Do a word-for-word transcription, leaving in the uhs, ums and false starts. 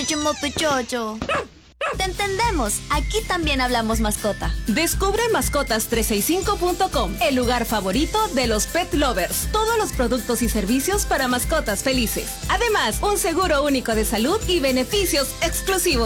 Pechomo Pechocho. Te entendemos, aquí también hablamos mascota. Descubre mascotas trescientos sesenta y cinco punto com, el lugar favorito de los pet lovers. Todos los productos y servicios para mascotas felices. Además, un seguro único de salud y beneficios exclusivos.